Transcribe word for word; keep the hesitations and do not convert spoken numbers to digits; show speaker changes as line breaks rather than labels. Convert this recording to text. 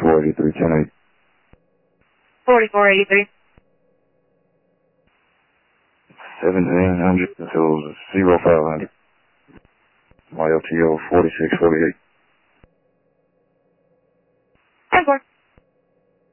forty-four eighty-three, ten eight.
forty-four eighty-three.
seventeen hundred until zero five hundred. My L T O forty-six forty-eight.